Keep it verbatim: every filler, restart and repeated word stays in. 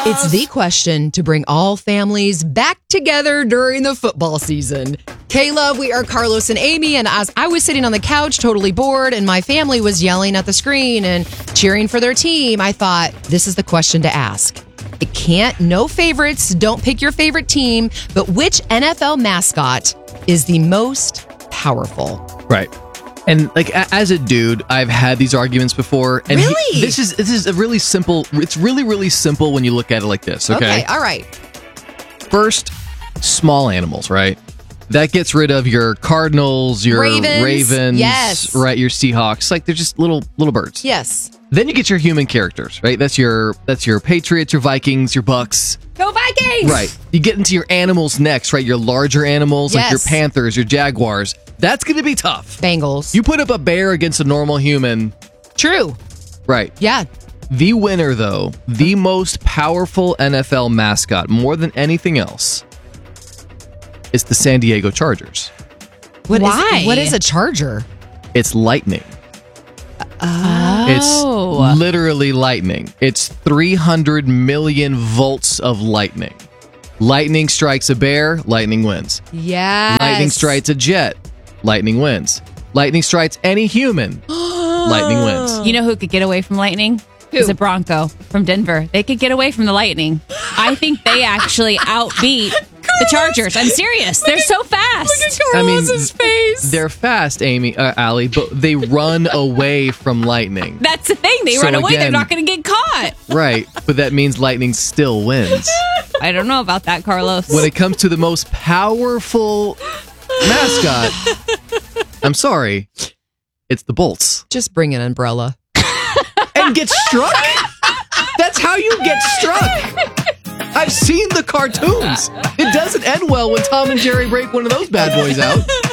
It's the question to bring all families back together during the football season. K-Love, we are Carlos and Amy, and as I was sitting on the couch totally bored and my family was yelling at the screen and cheering for their team, I thought, this is the question to ask. It can't, no favorites, don't pick your favorite team, but which N F L mascot is the most powerful? Right. And like a- as a dude, I've had these arguments before. And Really? he- this is this is a really simple. It's really really simple when you look at it like this. Okay. Okay, all right. First, small animals, right? That gets rid of your Cardinals, your Ravens, Ravens, yes. right? Your Seahawks. Like they're just little little birds. Yes. Then you get your human characters, right? That's your that's your Patriots, your Vikings, your Bucks. Go Vikings! Right. You get into your animals next, right? Your larger animals, like your Yes. Panthers, your Jaguars. That's going to be tough. Bengals. You put up a bear against a normal human. True. Right. Yeah. The winner, though, the most powerful N F L mascot, more than anything else, is the San Diego Chargers. What is- Why? what is a charger? It's lightning. Oh. It's literally lightning. It's three hundred million volts of lightning. Lightning strikes a bear, lightning wins. Yes. Lightning strikes a jet, lightning wins. Lightning strikes any human, lightning wins. You know who could get away from lightning? Who? Is a Bronco from Denver. They could get away from the lightning. I think they actually outbeat the Chargers. I'm serious. They're so fast. I mean, face. they're fast, Amy, uh, Allie, but they run away from lightning. That's the thing. They So run away. They're again- not going to get caught. Right, but that means lightning still wins. I don't know about that, Carlos. When it comes to the most powerful mascot, I'm sorry, it's the Bolts. Just bring an umbrella. And get struck? That's how you get struck. I've seen the cartoons. It doesn't end well when Tom and Jerry break one of those bad boys out.